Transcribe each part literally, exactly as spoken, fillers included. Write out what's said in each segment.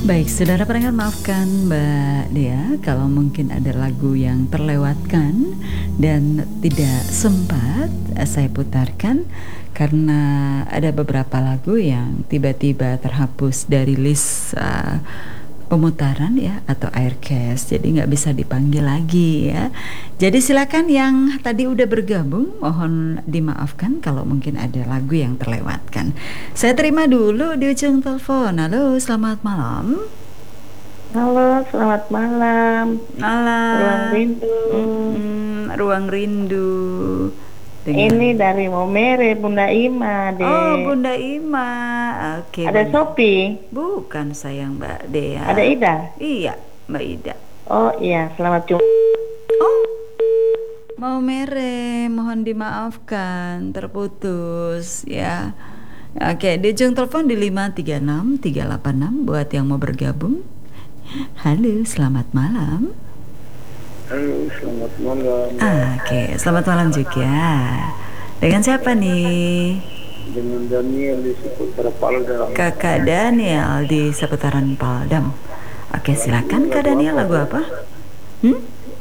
Baik, saudara pendengar, maafkan Mbak Dea kalau mungkin ada lagu yang terlewatkan dan tidak sempat saya putarkan karena ada beberapa lagu yang tiba-tiba terhapus dari list uh, pemutaran ya, atau Aircast, jadi nggak bisa dipanggil lagi ya. Jadi silakan yang tadi udah bergabung, mohon dimaafkan kalau mungkin ada lagu yang terlewatkan. Saya terima dulu di ujung telepon. Halo, selamat malam. Halo, selamat malam. Malam. Ruang Rindu. Hmm, Ruang Rindu. Dengan... Ini dari Momere, Bunda Ima, deh. Oh, Bunda Ima. Oke. Ada Bunda... Sopi? Bukan, sayang, Mbak Dea. Ada Ida? Iya, Mbak Ida. Oh iya, selamat jumpa. Oh, Momere, mohon dimaafkan, terputus ya. Oke, di ujung telepon di lima tiga enam tiga delapan enam buat yang mau bergabung. Halo, selamat malam. Halo, selamat malam. Ah, Oke, okay. Selamat malam juga. Dengan siapa nih? Dengan Daniel di seputaran Paldam. Kakak Daniel di seputaran Paldam. Oke, okay, silakan Kak Daniel. Lagu apa? Hmm?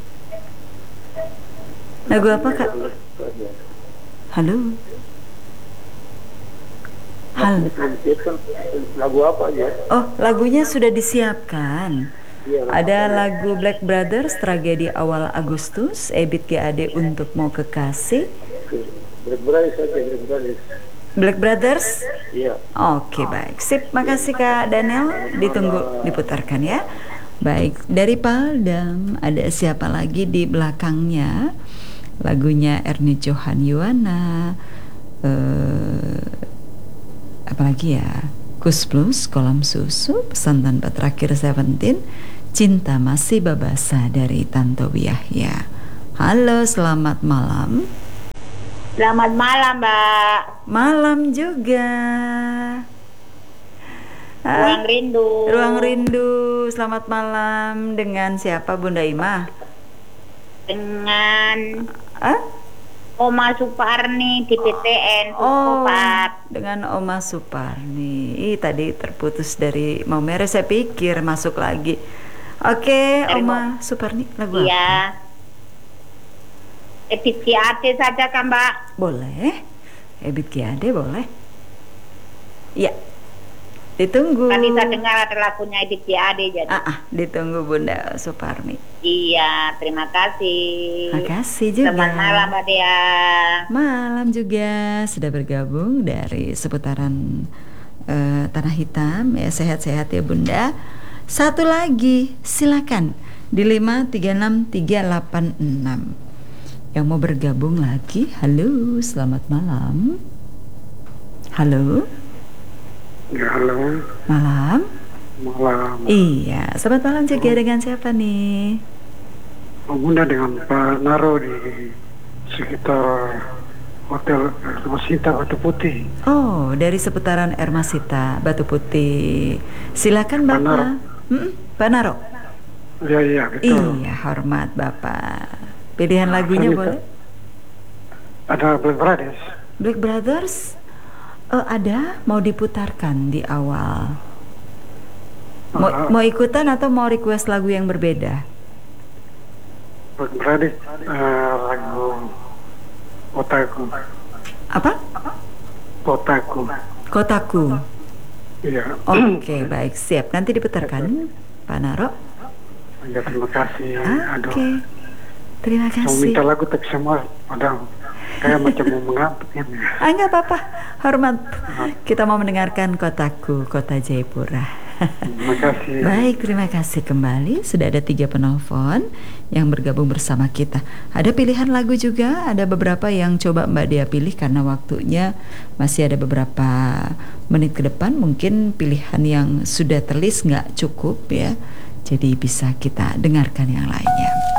Lagu apa, Kak? Halo. Halo. Lagu apa aja? Oh, lagunya sudah disiapkan. Ada lagu Black Brothers, Tragedi Awal Agustus, Ebit G A D Untuk Mau Kekasih. Black Brothers aja, Black Brothers. Black Brothers? Iya. Oke, baik. Sip, makasih Kak Daniel. Ditunggu diputarkan ya. Baik, dari Paldam ada siapa lagi di belakangnya? Lagunya Ernie Johan Yuwana. Uh, apalagi ya? Kus Plus, Kolam Susu, Pesan Tanpa Terakhir Seventeen, Cinta Masih Babasa dari Tantowi Yahya. Halo, selamat malam. Selamat malam, Mbak. Malam juga. Ruang Rindu. Ruang Rindu, selamat malam. Dengan siapa, Bunda Ima? Dengan ah? Oma Suparni di P T N Oh, Puskopat. dengan Oma Suparni. Ih, tadi terputus dari Momere, saya pikir masuk lagi. Oke, dari Oma Mo- Suparni, lagu iya. Apa? Ebit G A D saja kan, Mbak? Boleh. Ebit G A D boleh. Iya. Ditunggu. Tadi saya dengar ada lagunya Ebit G A D jadi. Ah, ah, ditunggu Bunda Suparni. Iya, terima kasih. Terima kasih juga. Selamat malam, Mbak Dea. Malam juga, sudah bergabung dari seputaran uh, Tanah Hitam ya. Sehat-sehat ya Bunda. Satu lagi, silakan di lima tiga enam tiga delapan enam. Yang mau bergabung lagi. Halo, selamat malam. Halo. Ya, halo. Malam. Malam. Iya, selamat malam juga. Oh. Dengan siapa nih? Oh, Bunda, dengan Pak Naro di sekitar Hotel Ermasita Batu Putih. Oh, dari seputaran Ermasita Batu Putih. Silakan Bapak. Pak Naro. Hmm, Pak Naro. Iya, iya, betul. Iya, hormat Bapak. Pilihan lagunya Sanita. Boleh? Ada Black Brothers. Black Brothers? Oh, ada, mau diputarkan di awal. Mau, uh, mau ikutan atau mau request lagu yang berbeda? Black Brothers, uh, lagu Kotaku. Apa? Kotaku. Kotaku. Iya. Oke, okay, baik, siap. Nanti diputarkan, Pak Naro. Ya, terima kasih. Ah, Oke, okay. Terima kasih. Mau minta lagu tapi semua padahal kayak macam mau mengantuk ya. Ah, nggak apa-apa, hormat. Kita mau mendengarkan Kotaku, Kota Jayapura. Terima kasih. Baik, terima kasih kembali. Sudah ada tiga penelpon yang bergabung bersama kita. Ada pilihan lagu juga, ada beberapa yang coba Mbak Dea pilih karena waktunya masih ada beberapa menit ke depan. Mungkin pilihan yang sudah terlist nggak cukup ya. Jadi bisa kita dengarkan yang lainnya.